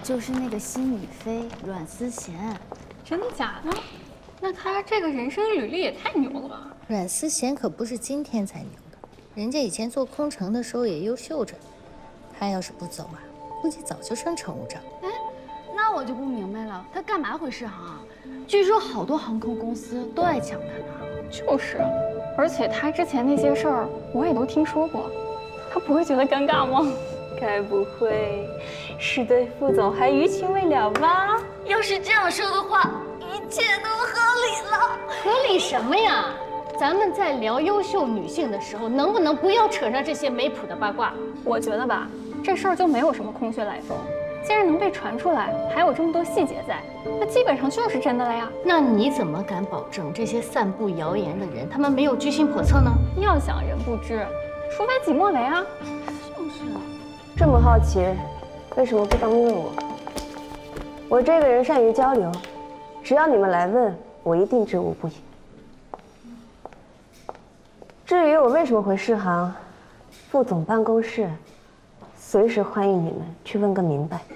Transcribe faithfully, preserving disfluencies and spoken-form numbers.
就是那个新女妃阮思贤。 真的假的？那她这个人生履历也太牛了吧！ 阮思贤可不是今天才牛的，人家以前做空乘的时候也优秀着。她要是不走啊，估计早就升乘务长。 哎，那我就不明白了，她干嘛回世行啊？据说好多航空公司都爱抢她呢。 就是，而且她之前那些事儿我也都听说过，她不会觉得尴尬吗？ 该不会是对副总还余情未了吧？ 要是这样说的话，一切都合理了。 合理什么呀？咱们在聊优秀女性的时候，能不能不要扯上这些没谱的八卦？ 我觉得吧，这事儿就没有什么空穴来风。既然能被传出来，还有这么多细节在，那基本上就是真的了呀。 那你怎么敢保证这些散布谣言的人，他们没有居心叵测呢？ 要想人不知，除非己莫为啊。 就是啊。 这么好奇，为什么不当面问我？我这个人善于交流，只要你们来问，我一定知无不言。至于我为什么回世行，副总办公室随时欢迎你们去问个明白。